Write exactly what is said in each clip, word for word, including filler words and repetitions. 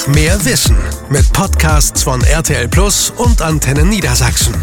Mehr Wissen mit Podcasts von R T L Plus und Antenne Niedersachsen.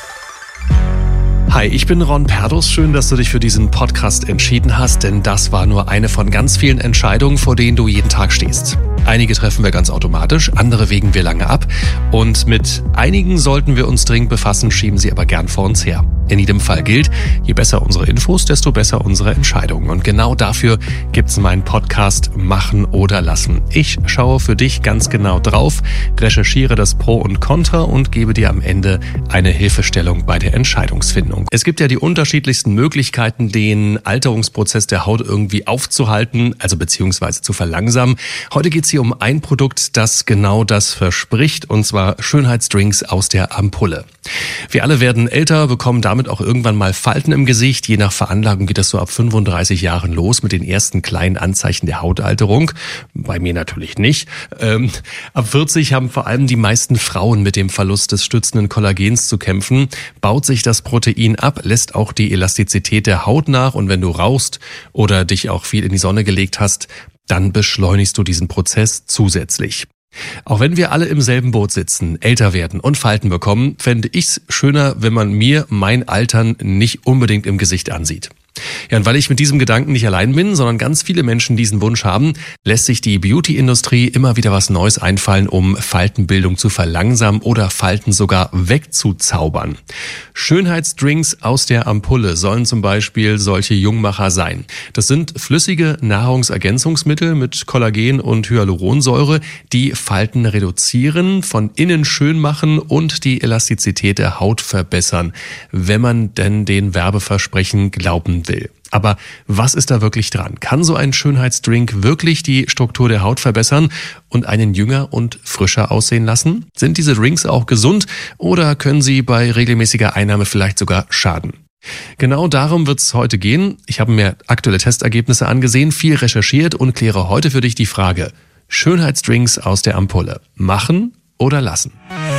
Hi, ich bin Ron Perdus. Schön, dass du dich für diesen Podcast entschieden hast, denn das war nur eine von ganz vielen Entscheidungen, vor denen du jeden Tag stehst. Einige treffen wir ganz automatisch, andere wägen wir lange ab und mit einigen sollten wir uns dringend befassen, schieben sie aber gern vor uns her. In jedem Fall gilt, je besser unsere Infos, desto besser unsere Entscheidungen. Und genau dafür gibt's meinen Podcast Machen oder Lassen. Ich schaue für dich ganz genau drauf, recherchiere das Pro und Contra und gebe dir am Ende eine Hilfestellung bei der Entscheidungsfindung. Es gibt ja die unterschiedlichsten Möglichkeiten, den Alterungsprozess der Haut irgendwie aufzuhalten, also beziehungsweise zu verlangsamen. Heute geht's hier um ein Produkt, das genau das verspricht, und zwar Schönheitsdrinks aus der Ampulle. Wir alle werden älter, bekommen damit auch irgendwann mal Falten im Gesicht. Je nach Veranlagung geht das so ab fünfunddreißig Jahren los mit den ersten kleinen Anzeichen der Hautalterung. Bei mir natürlich nicht. Ähm, ab vierzig haben vor allem die meisten Frauen mit dem Verlust des stützenden Kollagens zu kämpfen. Baut sich das Protein ab, lässt auch die Elastizität der Haut nach, und wenn du rauchst oder dich auch viel in die Sonne gelegt hast, dann beschleunigst du diesen Prozess zusätzlich. Auch wenn wir alle im selben Boot sitzen, älter werden und Falten bekommen, fände ich's schöner, wenn man mir mein Altern nicht unbedingt im Gesicht ansieht. Ja, und weil ich mit diesem Gedanken nicht allein bin, sondern ganz viele Menschen diesen Wunsch haben, lässt sich die Beauty-Industrie immer wieder was Neues einfallen, um Faltenbildung zu verlangsamen oder Falten sogar wegzuzaubern. Schönheitsdrinks aus der Ampulle sollen zum Beispiel solche Jungmacher sein. Das sind flüssige Nahrungsergänzungsmittel mit Kollagen und Hyaluronsäure, die Falten reduzieren, von innen schön machen und die Elastizität der Haut verbessern, wenn man denn den Werbeversprechen glauben will. Aber was ist da wirklich dran? Kann so ein Schönheitsdrink wirklich die Struktur der Haut verbessern und einen jünger und frischer aussehen lassen? Sind diese Drinks auch gesund oder können sie bei regelmäßiger Einnahme vielleicht sogar schaden? Genau darum wird es heute gehen. Ich habe mir aktuelle Testergebnisse angesehen, viel recherchiert und kläre heute für dich die Frage: Schönheitsdrinks aus der Ampulle. Machen oder lassen?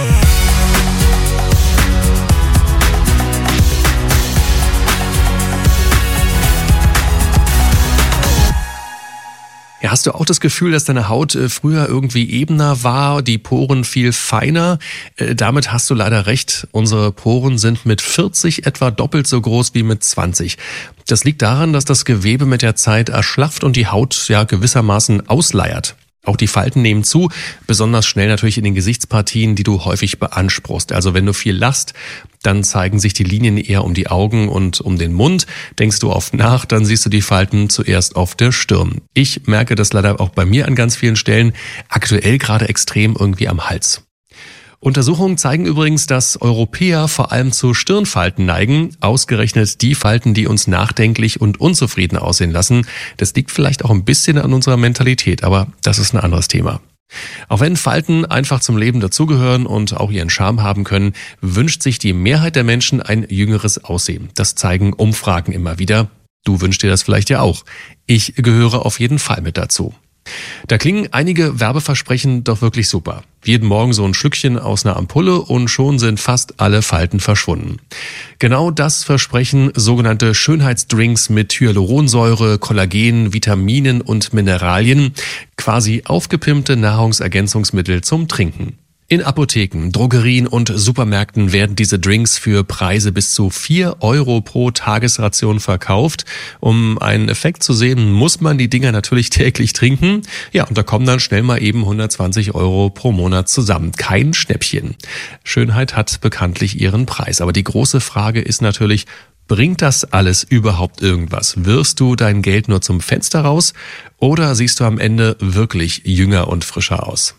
Ja, hast du auch das Gefühl, dass deine Haut äh, früher irgendwie ebener war, die Poren viel feiner? Äh, damit hast du leider recht. Unsere Poren sind mit vierzig etwa doppelt so groß wie mit zwanzig. Das liegt daran, dass das Gewebe mit der Zeit erschlafft und die Haut ja gewissermaßen ausleiert. Auch die Falten nehmen zu, besonders schnell natürlich in den Gesichtspartien, die du häufig beanspruchst. Also wenn du viel lachst, dann zeigen sich die Linien eher um die Augen und um den Mund. Denkst du oft nach, dann siehst du die Falten zuerst auf der Stirn. Ich merke das leider auch bei mir an ganz vielen Stellen, aktuell gerade extrem irgendwie am Hals. Untersuchungen zeigen übrigens, dass Europäer vor allem zu Stirnfalten neigen, ausgerechnet die Falten, die uns nachdenklich und unzufrieden aussehen lassen. Das liegt vielleicht auch ein bisschen an unserer Mentalität, aber das ist ein anderes Thema. Auch wenn Falten einfach zum Leben dazugehören und auch ihren Charme haben können, wünscht sich die Mehrheit der Menschen ein jüngeres Aussehen. Das zeigen Umfragen immer wieder. Du wünschst dir das vielleicht ja auch. Ich gehöre auf jeden Fall mit dazu. Da klingen einige Werbeversprechen doch wirklich super. Jeden Morgen so ein Schlückchen aus einer Ampulle und schon sind fast alle Falten verschwunden. Genau das versprechen sogenannte Schönheitsdrinks mit Hyaluronsäure, Kollagen, Vitaminen und Mineralien, quasi aufgepimpte Nahrungsergänzungsmittel zum Trinken. In Apotheken, Drogerien und Supermärkten werden diese Drinks für Preise bis zu vier Euro pro Tagesration verkauft. Um einen Effekt zu sehen, muss man die Dinger natürlich täglich trinken. Ja, und da kommen dann schnell mal eben hundertzwanzig Euro pro Monat zusammen. Kein Schnäppchen. Schönheit hat bekanntlich ihren Preis. Aber die große Frage ist natürlich: Bringt das alles überhaupt irgendwas? Wirfst du dein Geld nur zum Fenster raus oder siehst du am Ende wirklich jünger und frischer aus?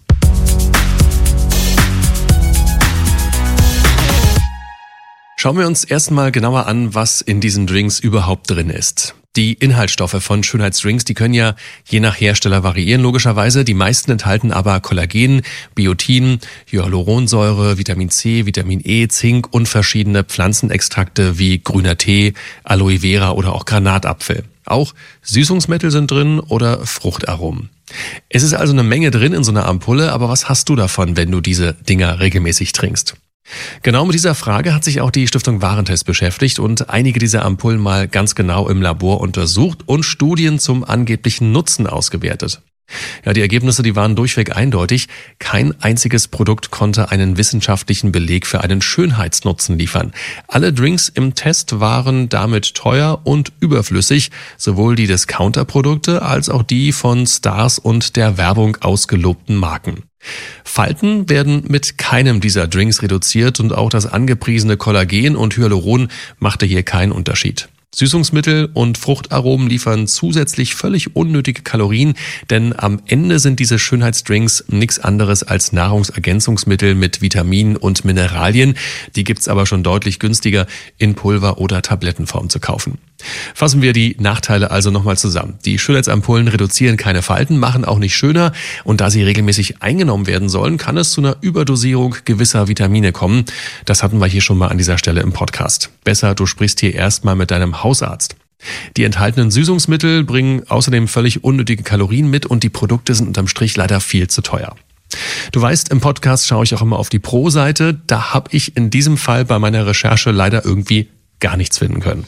Schauen wir uns erstmal genauer an, was in diesen Drinks überhaupt drin ist. Die Inhaltsstoffe von Schönheitsdrinks, die können ja je nach Hersteller variieren, logischerweise. Die meisten enthalten aber Kollagen, Biotin, Hyaluronsäure, Vitamin C, Vitamin E, Zink und verschiedene Pflanzenextrakte wie grüner Tee, Aloe Vera oder auch Granatapfel. Auch Süßungsmittel sind drin oder Fruchtaromen. Es ist also eine Menge drin in so einer Ampulle, aber was hast du davon, wenn du diese Dinger regelmäßig trinkst? Genau mit dieser Frage hat sich auch die Stiftung Warentest beschäftigt und einige dieser Ampullen mal ganz genau im Labor untersucht und Studien zum angeblichen Nutzen ausgewertet. Ja, die Ergebnisse, die waren durchweg eindeutig. Kein einziges Produkt konnte einen wissenschaftlichen Beleg für einen Schönheitsnutzen liefern. Alle Drinks im Test waren damit teuer und überflüssig, sowohl die Discounter-Produkte als auch die von Stars und der Werbung ausgelobten Marken. Falten werden mit keinem dieser Drinks reduziert und auch das angepriesene Kollagen und Hyaluron machte hier keinen Unterschied. Süßungsmittel und Fruchtaromen liefern zusätzlich völlig unnötige Kalorien, denn am Ende sind diese Schönheitsdrinks nichts anderes als Nahrungsergänzungsmittel mit Vitaminen und Mineralien. Die gibt's aber schon deutlich günstiger in Pulver- oder Tablettenform zu kaufen. Fassen wir die Nachteile also nochmal zusammen. Die Schönheitsampullen reduzieren keine Falten, machen auch nicht schöner und da sie regelmäßig eingenommen werden sollen, kann es zu einer Überdosierung gewisser Vitamine kommen. Das hatten wir hier schon mal an dieser Stelle im Podcast. Besser, du sprichst hier erstmal mit deinem Hausarzt. Die enthaltenen Süßungsmittel bringen außerdem völlig unnötige Kalorien mit und die Produkte sind unterm Strich leider viel zu teuer. Du weißt, im Podcast schaue ich auch immer auf die Pro-Seite. Da habe ich in diesem Fall bei meiner Recherche leider irgendwie gar nichts finden können.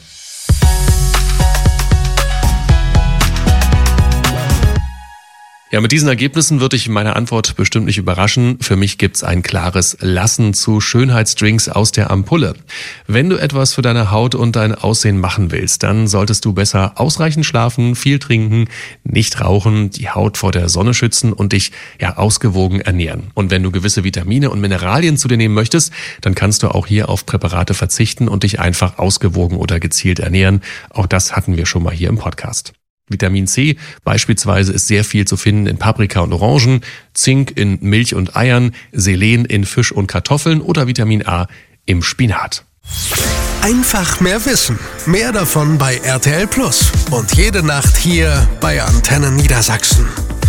Ja, mit diesen Ergebnissen wird dich meine Antwort bestimmt nicht überraschen. Für mich gibt's ein klares Lassen zu Schönheitsdrinks aus der Ampulle. Wenn du etwas für deine Haut und dein Aussehen machen willst, dann solltest du besser ausreichend schlafen, viel trinken, nicht rauchen, die Haut vor der Sonne schützen und dich ja ausgewogen ernähren. Und wenn du gewisse Vitamine und Mineralien zu dir nehmen möchtest, dann kannst du auch hier auf Präparate verzichten und dich einfach ausgewogen oder gezielt ernähren. Auch das hatten wir schon mal hier im Podcast. Vitamin C beispielsweise ist sehr viel zu finden in Paprika und Orangen, Zink in Milch und Eiern, Selen in Fisch und Kartoffeln oder Vitamin A im Spinat. Einfach mehr wissen. Mehr davon bei R T L Plus. Und jede Nacht hier bei Antenne Niedersachsen.